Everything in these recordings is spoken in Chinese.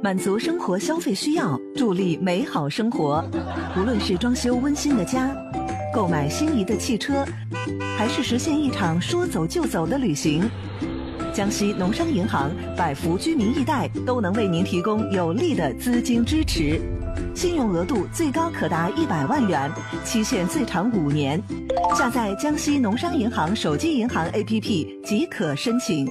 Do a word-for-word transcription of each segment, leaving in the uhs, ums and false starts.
满足生活消费需要，助力美好生活。无论是装修温馨的家，购买心仪的汽车，还是实现一场说走就走的旅行，江西农商银行百福居民易贷都能为您提供有力的资金支持，信用额度最高可达一百万元，期限最长五年。下载江西农商银行手机银行 A P P 即可申请。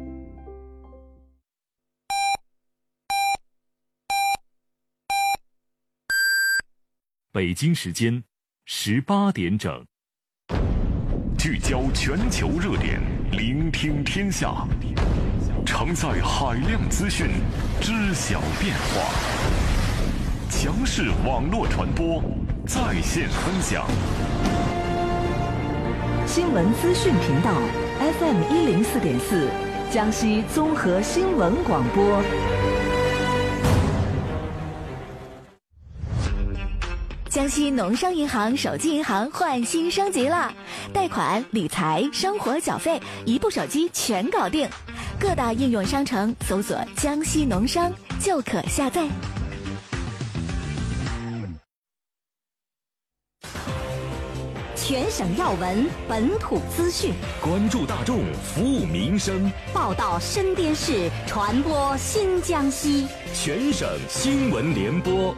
北京时间十八点整，聚焦全球热点，聆听天下，承载海量资讯，知晓变化。强势网络传播，在线分享。 新闻资讯频道 F M 一零四点四，江西综合新闻广播。 江西农商银行手机银行换新升级了，贷款、理财、生活缴费，一部手机全搞定。各大应用商城搜索“江西农商”就可下载。 全省要闻，本土资讯， 关注大众，服务民生， 报道身边事，传播新江西。 全省新闻联播。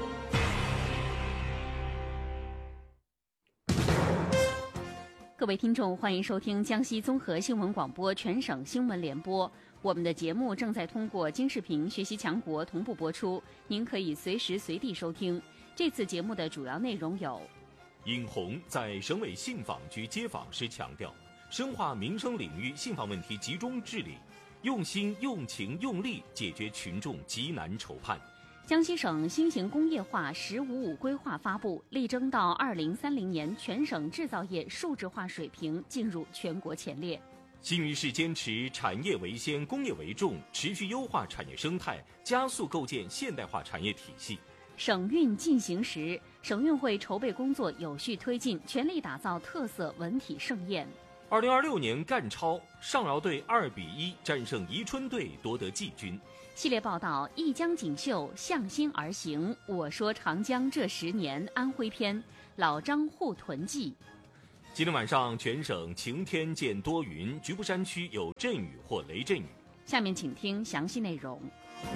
各位听众，欢迎收听江西综合新闻广播全省新闻联播。我们的节目正在通过京视频学习强国同步播出，您可以随时随地收听。这次节目的主要内容有： 尹红在省委信访局接访时强调，深化民生领域信访问题集中治理，用心、用情、用力解决群众急难愁盼。 江西省新型工业化“十五五”规划发布，力争到二零三零年全省制造业数字化水平进入全国前列。 新余市坚持产业为先、工业为重，持续优化产业生态，加速构建现代化产业体系。 省运进行时，省运会筹备工作有序推进，全力打造特色文体盛宴。 二零二六年赣超，上饶队二比一战胜宜春队，夺得季军。 系列报道：一江锦绣，向心而行。我说长江这十年，安徽篇，老张护屯记。 今天晚上全省晴天见多云，局部山区有阵雨或雷阵雨。 下面请听详细内容。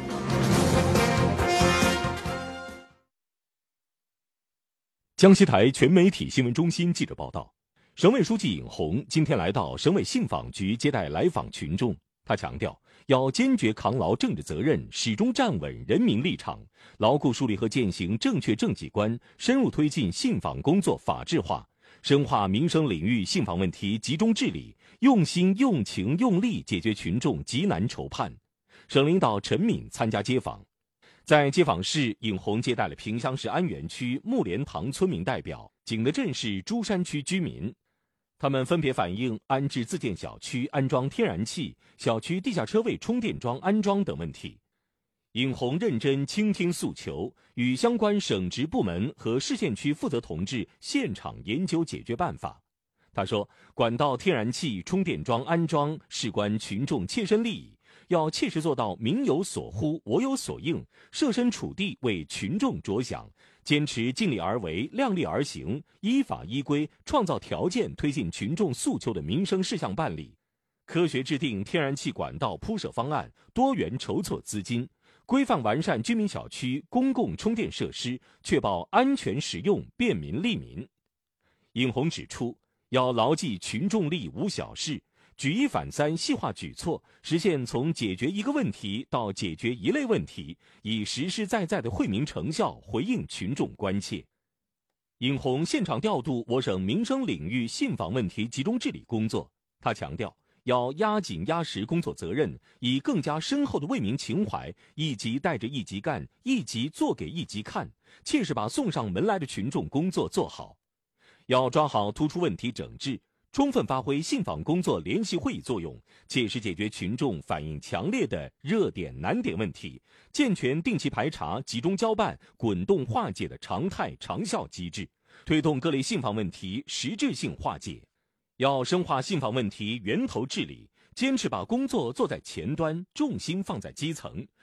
江西台全媒体新闻中心记者报道，省委书记尹红今天来到省委信访局接待来访群众。他强调，要坚决扛牢政治责任，始终站稳人民立场，牢固树立和践行正确政绩观，深入推进信访工作法治化，深化民生领域信访问题集中治理，用心、用情、用力解决群众急难愁盼。省领导陈敏参加接访，在接访室，尹红接待了萍乡市安源区木莲塘村民代表、景德镇市珠山区居民。他们分别反映安置自建小区安装天然气、小区地下车位充电桩安装等问题。尹红认真倾听诉求，与相关省直部门和市县区负责同志现场研究解决办法。他说，管道天然气充电桩安装事关群众切身利益，要切实做到民有所呼、我有所应，设身处地为群众着想，坚持尽力而为、量力而行，依法依规创造条件推进群众诉求的民生事项办理，科学制定天然气管道铺设方案，多元筹措资金，规范完善居民小区公共充电设施，确保安全使用、便民利民。尹红指出，要牢记群众利益无小事，举一反三，细化举措，实现从解决一个问题到解决一类问题，以实实在在的惠民成效回应群众关切。尹红现场调度我省民生领域信访问题集中治理工作，他强调，要压紧压实工作责任，以更加深厚的为民情怀，一级带着一级干，一级做给一级看，切实把送上门来的群众工作做好。要抓好突出问题整治，充分发挥信访工作联席会议作用，切实解决群众反映强烈的热点难点问题，健全定期排查、集中交办、滚动化解的常态长效机制，推动各类信访问题实质性化解。要深化信访问题源头治理，坚持把工作做在前端，重心放在基层，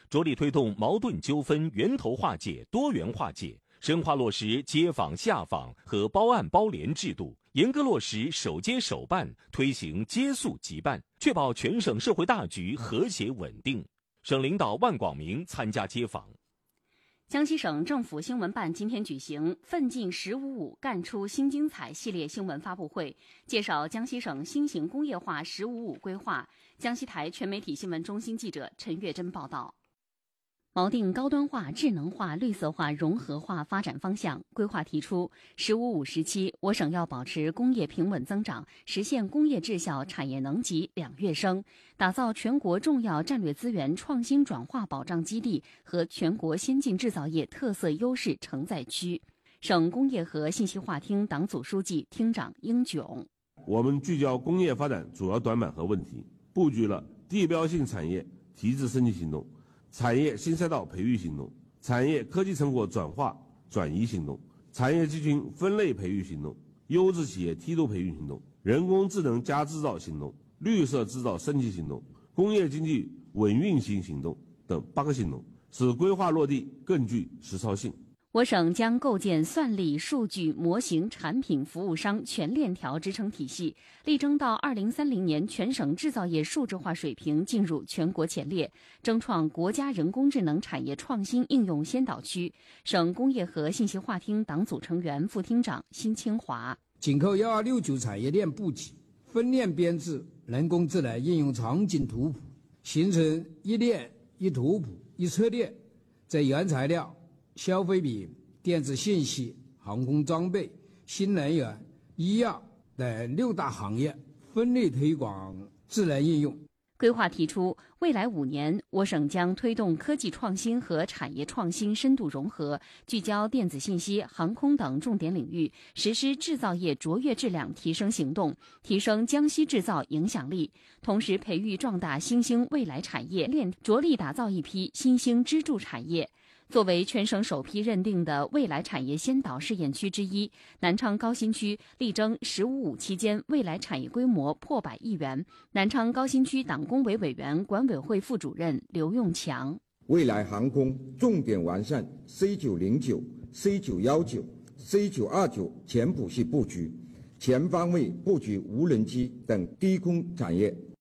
着力推动矛盾纠纷源头化解、多元化解，深化落实街访下访和包案包联制度，严格落实首接首办，推行接诉即办，确保全省社会大局和谐稳定。省领导万广明参加接访。 江西省政府新闻办今天举行“奋进十五五，干出新精彩”系列新闻发布会，介绍江西省新型工业化“十五五”规划。江西台全媒体新闻中心记者陈月珍报道。锚定高端化、智能化、绿色化、融合化发展方向，规划提出“十五五”时期，我省要保持工业平稳增长，实现工业质效、产业能级两跃升，打造全国重要战略资源创新转化保障基地和全国先进制造业特色优势承载区。省工业和信息化厅党组书记、厅长英炯： 我们聚焦工业发展主要短板和问题，布局了地标性产业提质升级行动、产业新赛道培育行动、产业科技成果转化转移行动、产业集群分类培育行动、优质企业梯度培育行动、人工智能加制造行动、绿色制造升级行动、工业经济稳运行行动等八个行动，使规划落地更具实操性。 我省将构建算力、数据、模型、产品、服务商全链条支撑体系，力争到二零三零年全省制造业数字化水平进入全国前列，争创国家人工智能产业创新应用先导区。省工业和信息化厅党组成员、副厅长辛清华： 紧扣一二六九产业链布局，分链编制人工智能应用场景图谱，形成一链一图谱一策略，在原材料、消费品、电子信息、航空装备、新能源、医药等六大行业分类推广智能应用。 规划提出，未来五年，我省将推动科技创新和产业创新深度融合，聚焦电子信息、航空等重点领域，实施制造业卓越质量提升行动，提升江西制造影响力，同时培育壮大新兴未来产业链，着力打造一批新兴支柱产业。作为全省首批认定的未来产业先导试验区之一，南昌高新区力争“十五五”期间未来产业规模破百亿元。南昌高新区党工委委员、管委会副主任刘用强： 未来航空重点完善 C 九零九、C 九一九、C 九二九前谱系布局，全方位布局无人机等低空产业，